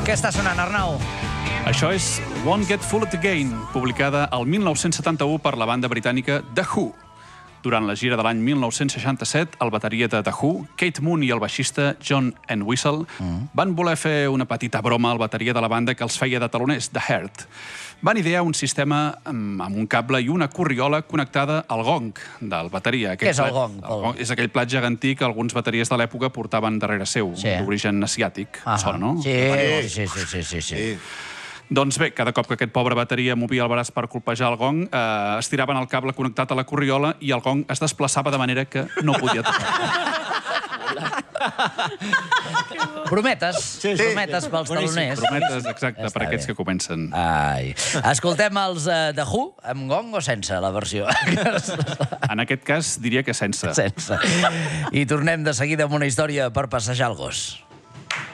Què està sonant, Arnau? Això és Won't Get Fooled Again, publicada el 1971 per la banda britànica The Who. Durant la gira de l'any 1967, el bateria de The Who, Keith Moon i el baixista John Entwistle van voler fer una petita broma al bateria de la banda que els feia de taloners, The Heart. Van idear un sistema amb un cable i una corriola connectada al gong del bateria. Què és el gong? El gong és aquell plat gegantí que alguns bateries de l'època portaven darrere seu, d'origen asiàtic. Sona, no? Sí. Doncs bé, cada cop que aquest pobre bateria movia el braç per colpejar el gong, estiraven el cable connectat a la corriola i el gong es desplaçava de manera que no podia tocar. Brometes pels taloners. Brometes, exacte, per aquests que comencen. Escoltem els The Who, amb gong o sense, la versió? En aquest cas, diria que sense. Sense. I tornem de seguida amb una història per passejar el gos.